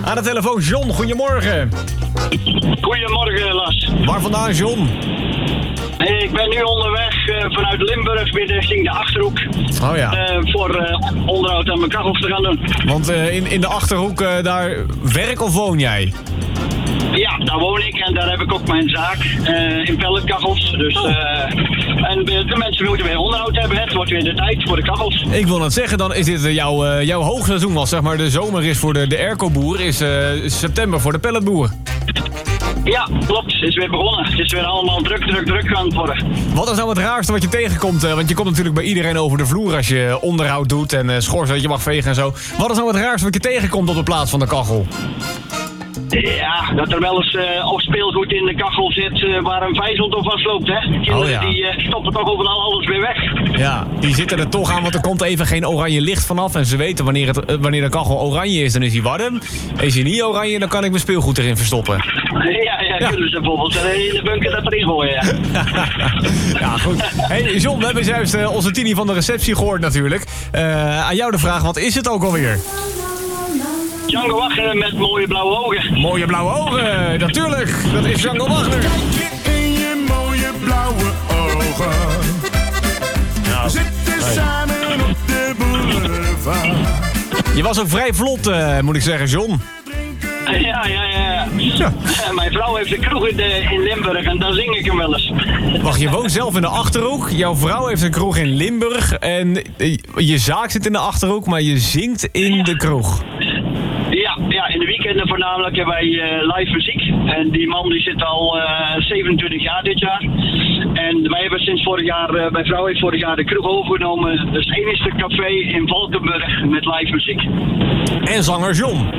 Aan de telefoon John, goedemorgen. Goedemorgen, Las. Waar vandaan, John? Ik ben nu onderweg vanuit Limburg weer richting de Achterhoek. Oh ja. Voor onderhoud aan mijn kachels te gaan doen. Want in de Achterhoek, daar werk of woon jij? Ja, daar woon ik en daar heb ik ook mijn zaak in pelletkachels. Dus, en de mensen moeten weer onderhoud hebben. Het wordt weer de tijd voor de kachels. Ik wil net zeggen, dan is dit jouw hoogseizoen was, zeg maar. De zomer is voor de airco-boer, is september voor de pelletboer. Ja, klopt. Het is weer begonnen. Het is weer allemaal druk aan het worden. Wat is nou het raarste wat je tegenkomt? Want je komt natuurlijk bij iedereen over de vloer als je onderhoud doet en schors dat je mag vegen en zo. Wat is nou het raarste wat je tegenkomt op de plaats van de kachel? Ja, dat er wel eens of speelgoed in de kachel zit waar een vijzelt of vastloopt, hè. Kinderen die stoppen toch overal alles weer weg. Ja, die zitten er toch aan, want er komt even geen oranje licht vanaf. En ze weten wanneer de kachel oranje is, dan is hij warm. Is hij niet oranje, dan kan ik mijn speelgoed erin verstoppen. Ja. Kunnen ze bijvoorbeeld in de bunker dat erin gooien, ja. Ja, goed. Hey, John, we hebben juist onze Tini van de receptie gehoord natuurlijk. Aan jou de vraag, wat is het ook alweer? Django Wagner met mooie blauwe ogen. Mooie blauwe ogen, natuurlijk. Dat is Django Wagner. Kijk in je mooie blauwe ogen. Nou, Zitten samen op de boulevard. je was ook vrij vlot, moet ik zeggen, John. Ja. Mijn vrouw heeft een kroeg in Limburg en daar zing ik hem wel eens. Wacht, je woont zelf in de Achterhoek. Jouw vrouw heeft een kroeg in Limburg. En je zaak zit in de Achterhoek, maar je zingt in de kroeg. Ja, in de weekenden voornamelijk hebben wij live muziek. En die man die zit al 27 jaar dit jaar. En wij hebben sinds vorig jaar, mijn vrouw heeft vorig jaar de kroeg overgenomen. Dat is het enige café in Valkenburg met live muziek. En zanger John.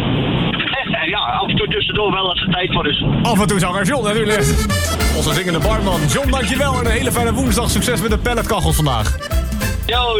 Ja, af en toe tussendoor wel als er tijd voor is. Af en toe zanger John, natuurlijk. Onze zingende barman. John, dankjewel en een hele fijne woensdag. Succes met de pelletkachels vandaag. Yo.